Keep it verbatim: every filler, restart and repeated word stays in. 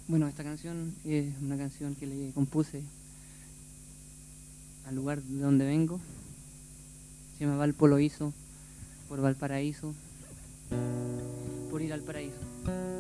Bueno, esta canción es una canción que le compuse al lugar de donde vengo. Se llama Valpoloiso, por Valparaíso, por ir al paraíso.